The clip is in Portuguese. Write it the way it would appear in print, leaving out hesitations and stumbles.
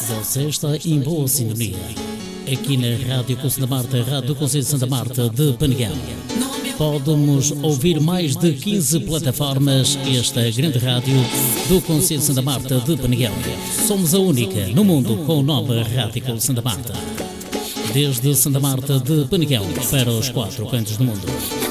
Você está em boa sintonia. Aqui na Rádio Conselho da Marta, Rádio do Conselho de Santa Marta de Peneguel. Podemos ouvir mais de 15 plataformas. Esta grande rádio do Conselho de Santa Marta de Peneguel. Somos a única no mundo com o nome Rádio Conselho de Santa Marta. Desde Santa Marta de Peneguel para os 4 cantos do mundo.